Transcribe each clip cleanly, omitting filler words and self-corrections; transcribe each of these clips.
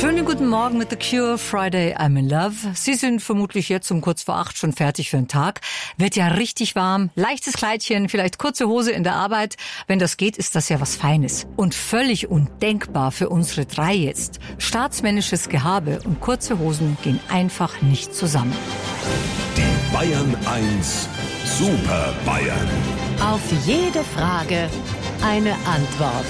Schönen guten Morgen mit The Cure, Friday I'm in Love. Sie sind vermutlich jetzt um kurz vor 8 schon fertig für den Tag. Wird ja richtig warm, leichtes Kleidchen, vielleicht kurze Hose in der Arbeit. Wenn das geht, ist das ja was Feines. Und völlig undenkbar für unsere drei jetzt. Staatsmännisches Gehabe und kurze Hosen gehen einfach nicht zusammen. Die Bayern 1 Super Bayern. Auf jede Frage eine Antwort.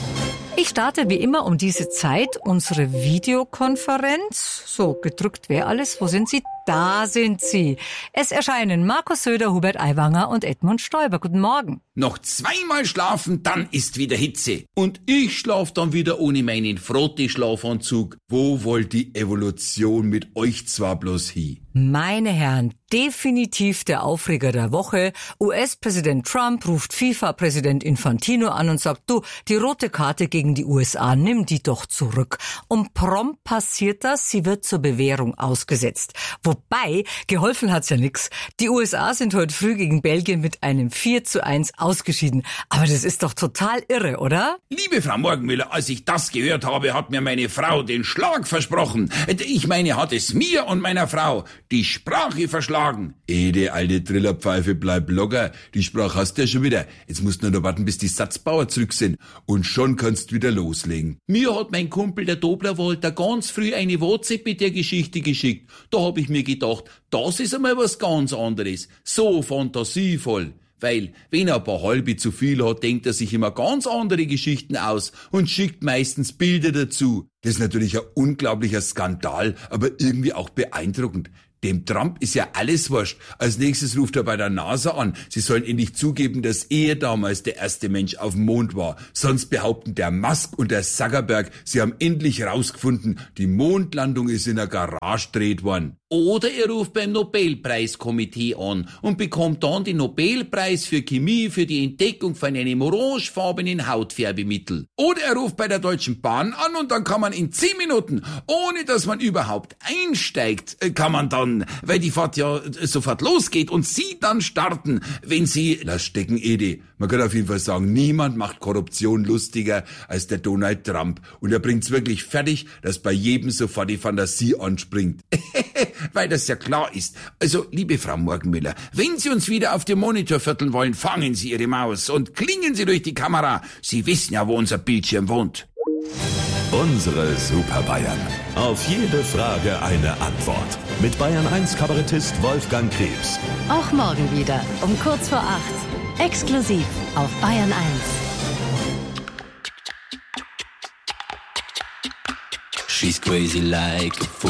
Ich starte wie immer um diese Zeit unsere Videokonferenz. So, gedrückt wer alles? Wo sind Sie? Da sind Sie. Es erscheinen Markus Söder, Hubert Aiwanger und Edmund Stoiber. Guten Morgen. Noch zweimal schlafen, dann ist wieder Hitze. Und ich schlaf dann wieder ohne meinen Frotte-Schlafanzug. Wo wollt die Evolution mit euch zwar bloß hin? Meine Herren, definitiv der Aufreger der Woche. US-Präsident Trump ruft FIFA-Präsident Infantino an und sagt, du, die rote Karte gegen die USA, nimm die doch zurück. Und prompt passiert das, sie wird zur Bewährung ausgesetzt. Wobei, geholfen hat's ja nix. Die USA sind heute früh gegen Belgien mit einem 4:1 ausgeschieden. Aber das ist doch total irre, oder? Liebe Frau Morgenmüller, als ich das gehört habe, hat mir meine Frau den Schlag versprochen. Ich meine, hat es mir und meiner Frau die Sprache verschlagen. Die alte Trillerpfeife, bleib locker. Die Sprache hast du ja schon wieder. Jetzt musst du nur noch warten, bis die Satzbauer zurück sind. Und schon kannst du wieder loslegen. Mir hat mein Kumpel, der Dobler-Walter, ganz früh eine WhatsApp mit der Geschichte geschickt. Da hab ich mir gedacht, das ist einmal was ganz anderes. So fantasievoll. Weil, wenn er ein paar halbe zu viel hat, denkt er sich immer ganz andere Geschichten aus und schickt meistens Bilder dazu. Das ist natürlich ein unglaublicher Skandal, aber irgendwie auch beeindruckend. Dem Trump ist ja alles wurscht. Als nächstes ruft er bei der NASA an. Sie sollen endlich zugeben, dass er damals der erste Mensch auf dem Mond war. Sonst behaupten der Musk und der Zuckerberg, sie haben endlich rausgefunden, die Mondlandung ist in der Garage gedreht worden. Oder er ruft beim Nobelpreiskomitee an und bekommt dann den Nobelpreis für Chemie für die Entdeckung von einem orangefarbenen Hautfärbemittel. Oder er ruft bei der Deutschen Bahn an und dann kann man in 10 Minuten, ohne dass man überhaupt einsteigt, kann man dann, weil die Fahrt ja sofort losgeht und Sie dann starten, wenn Sie... Lass stecken, Edi. Man kann auf jeden Fall sagen, niemand macht Korruption lustiger als der Donald Trump. Und er bringt's wirklich fertig, dass bei jedem sofort die Fantasie anspringt. Weil das ja klar ist. Also, liebe Frau Morgenmüller, wenn Sie uns wieder auf dem Monitor vierteln wollen, fangen Sie Ihre Maus und klingen Sie durch die Kamera. Sie wissen ja, wo unser Bildschirm wohnt. Unsere Super Bayern. Auf jede Frage eine Antwort. Mit Bayern 1 Kabarettist Wolfgang Krebs. Auch morgen wieder um kurz vor 8. Exklusiv auf Bayern 1. She's crazy like a fool.